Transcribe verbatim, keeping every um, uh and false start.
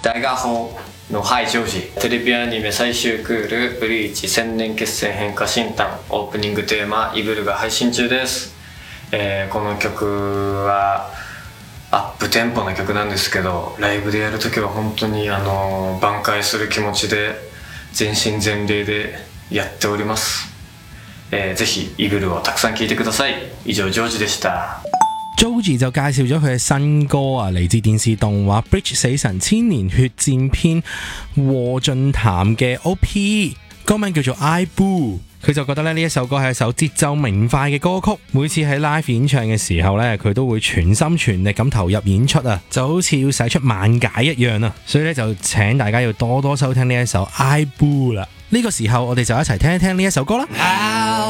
大家好のハイジョージ。テレビアニメ最終クールブリーチ千年決戦変化新譚オープニングテーマイブルが配信中です。えー、この曲はアップテンポな曲なんですけど、ライブでやるときは本当にあの挽回する気持ちで全身全霊でやっております。えー、ぜひイブルをたくさん聴いてください。以上ジョージでした。 Joji 就介紹咗佢嘅新歌啊，嚟自電視動畫《Bleach 死神千年血戰篇》和進譚嘅 O P， 歌名叫做《I Boo》。佢就覺得咧呢一首歌係一首節奏明快嘅歌曲，每次喺 live 演唱嘅時候咧，佢都會全心全力咁投入演出啊，就好似要使出萬解一樣啊！所以咧就請大家要多多收聽呢一首《I Boo》啦。呢個時候我哋就一齊聽一聽呢一首歌啦。